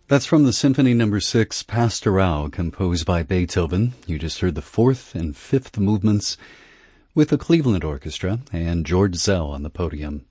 That's from the Symphony No. 6, Pastoral, composed by Beethoven. You just heard the fourth and fifth movements with the Cleveland Orchestra and George Zell on the podium.